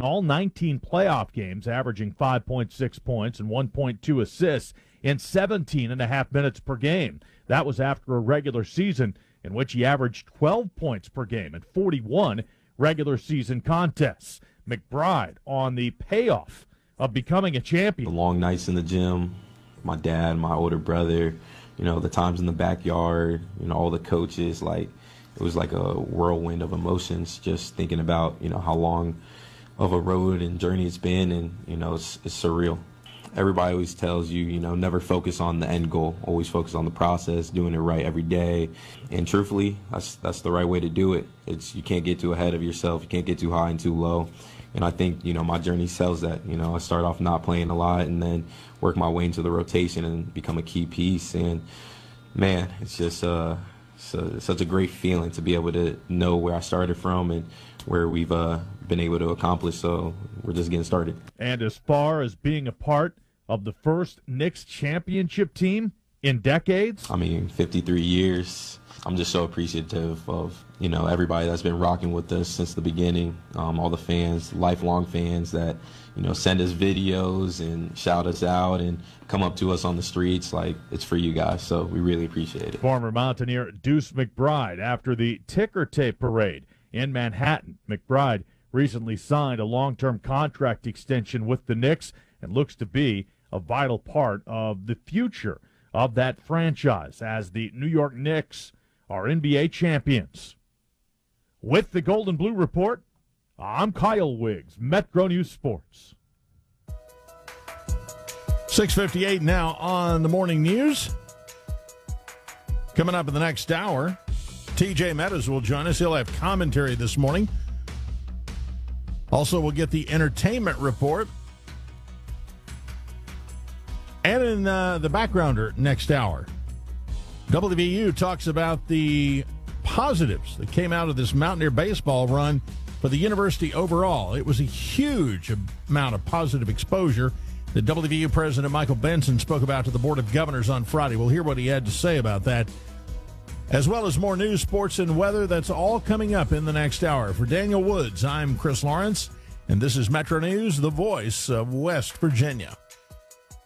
in all 19 playoff games, averaging 5.6 points and 1.2 assists in 17.5 minutes per game. That was after a regular season in which he averaged 12 points per game in 41 regular season contests. McBride on the payoff of becoming a champion. The long nights in the gym, my dad, my older brother, the times in the backyard, all the coaches, it was like a whirlwind of emotions just thinking about, how long of a road and journey it's been, and, it's surreal. Everybody always tells you, never focus on the end goal, always focus on the process, doing it right every day. And truthfully, that's the right way to do it. You can't get too ahead of yourself, you can't get too high and too low. And I think, my journey tells that. I start off not playing a lot and then work my way into the rotation and become a key piece. And, man, it's just such a great feeling to be able to know where I started from and where we've been able to accomplish. So we're just getting started. And as far as being a part of the first Knicks championship team in decades? 53 years. I'm just so appreciative of, everybody that's been rocking with us since the beginning, all the fans, lifelong fans that, send us videos and shout us out and come up to us on the streets. It's for you guys, so we really appreciate it. Former Mountaineer Deuce McBride after the ticker tape parade in Manhattan. McBride recently signed a long-term contract extension with the Knicks and looks to be a vital part of the future of that franchise as the New York Knicks are NBA champions. With the Gold and Blue Report, I'm Kyle Wiggs, Metro News Sports. 6:58 now on the morning news. Coming up in the next hour, TJ Meadows will join us. He'll have commentary this morning. Also, we'll get the entertainment report. And in the backgrounder next hour, WVU talks about the positives that came out of this Mountaineer baseball run for the university overall. It was a huge amount of positive exposure that WVU President Michael Benson spoke about to the Board of Governors on Friday. We'll hear what he had to say about that, as well as more news, sports, and weather. That's all coming up in the next hour. For Daniel Woods, I'm Chris Lawrence, and this is Metro News, the voice of West Virginia.